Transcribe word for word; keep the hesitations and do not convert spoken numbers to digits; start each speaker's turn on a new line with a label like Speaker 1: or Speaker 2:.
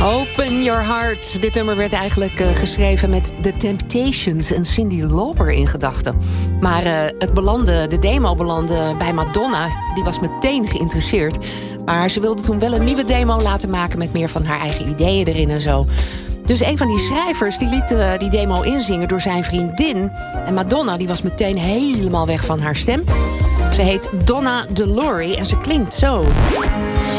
Speaker 1: Open Your Heart. Dit nummer werd eigenlijk uh, geschreven met The Temptations en Cyndi Lauper in gedachten. Maar uh, het belandde, de demo belandde bij Madonna. Die was meteen geïnteresseerd. Maar ze wilde toen wel een nieuwe demo laten maken met meer van haar eigen ideeën erin en zo. Dus een van die schrijvers die liet uh, die demo inzingen door zijn vriendin. En Madonna die was meteen helemaal weg van haar stem. Ze heet Donna DeLorean en ze klinkt zo.